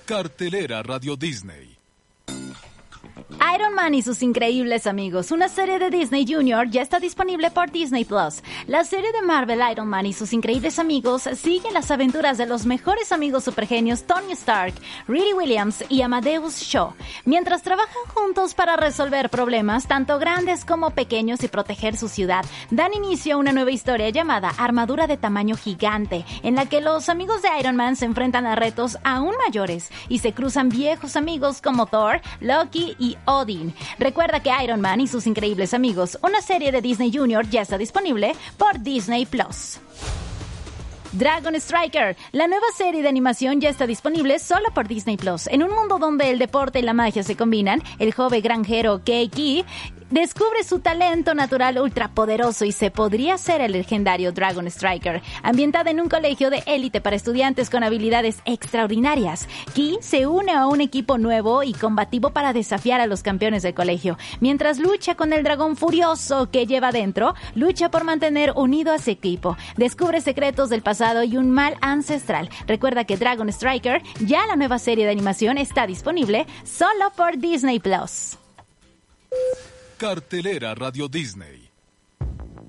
Cartelera Radio Disney. Iron Man y sus increíbles amigos, una serie de Disney Junior, ya está disponible por Disney Plus. La serie de Marvel Iron Man y sus increíbles amigos sigue las aventuras de los mejores amigos supergenios Tony Stark, Riri Williams y Amadeus Cho, mientras trabajan juntos para resolver problemas tanto grandes como pequeños y proteger su ciudad. Dan inicio a una nueva historia llamada Armadura de Tamaño Gigante, en la que los amigos de Iron Man se enfrentan a retos aún mayores y se cruzan viejos amigos como Thor, Loki y Odin. Recuerda que Iron Man y sus increíbles amigos, una serie de Disney Junior, ya está disponible por Disney Plus. Dragon Striker, la nueva serie de animación ya está disponible solo por Disney Plus. En un mundo donde el deporte y la magia se combinan, el joven granjero Keiki descubre su talento natural ultrapoderoso y se podría ser el legendario Dragon Striker. Ambientada en un colegio de élite para estudiantes con habilidades extraordinarias, Ki se une a un equipo nuevo y combativo para desafiar a los campeones del colegio. Mientras lucha con el dragón furioso que lleva dentro, lucha por mantener unido a su equipo. Descubre secretos del pasado y un mal ancestral. Recuerda que Dragon Striker, ya la nueva serie de animación, está disponible solo por Disney Plus. Cartelera Radio Disney.